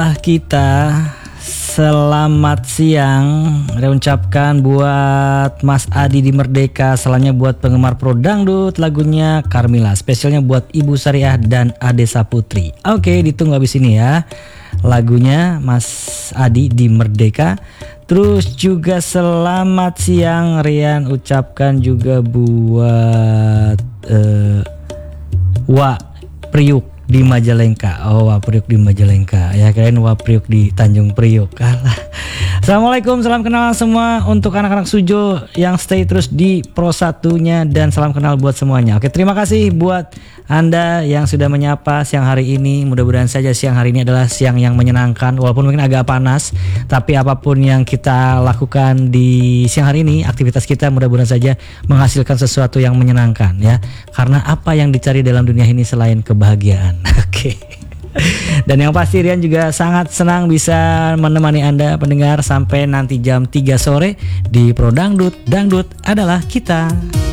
Kita selamat siang saya ucapkan buat Mas Adi di Merdeka, salahnya buat penggemar Pro Dangdut, lagunya Carmilla, spesialnya buat Ibu Sariah dan Ade Saputri. Oke, ditunggu habis ini ya lagunya Mas Adi di Merdeka. Terus juga selamat siang Rian ucapkan juga buat Wak Priuk di Majalengka. Oh, Wak Priuk di Majalengka. Ya kirain Wak Priuk di Tanjung Priuk. Kalah. Assalamualaikum, salam kenal semua untuk anak-anak Sujo yang stay terus di Pro 1-nya dan salam kenal buat semuanya. Oke, terima kasih buat Anda yang sudah menyapa siang hari ini. Mudah-mudahan saja siang hari ini adalah siang yang menyenangkan walaupun mungkin agak panas, tapi apapun yang kita lakukan di siang hari ini, aktivitas kita mudah-mudahan saja menghasilkan sesuatu yang menyenangkan ya. Karena apa yang dicari dalam dunia ini selain kebahagiaan. Oke. Dan yang pasti Rian juga sangat senang bisa menemani Anda pendengar sampai nanti jam 3 sore di Pro Dangdut. Dangdut adalah kita.